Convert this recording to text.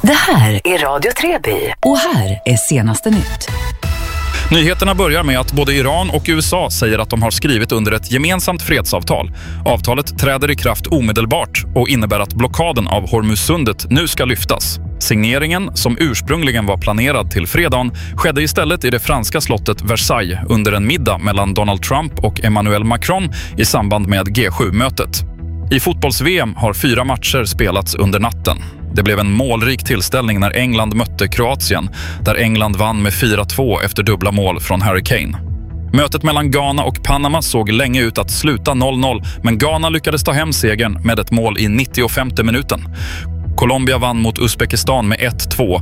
Det här är Radio Treby och här är senaste nytt. Nyheterna börjar med att både Iran och USA säger att de har skrivit under ett gemensamt fredsavtal. Avtalet träder i kraft omedelbart och innebär att blockaden av Hormuzsundet nu ska lyftas. Signeringen, som ursprungligen var planerad till fredagen, skedde istället i det franska slottet Versailles under en middag mellan Donald Trump och Emmanuel Macron i samband med G7-mötet. I fotbolls-VM har 4 matcher spelats under natten. Det blev en målrik tillställning när England mötte Kroatien, där England vann med 4-2 efter dubbla mål från Harry Kane. Mötet mellan Ghana och Panama såg länge ut att sluta 0-0, men Ghana lyckades ta hem segern med ett mål i 95:e minuten. Colombia vann mot Uzbekistan med 1-2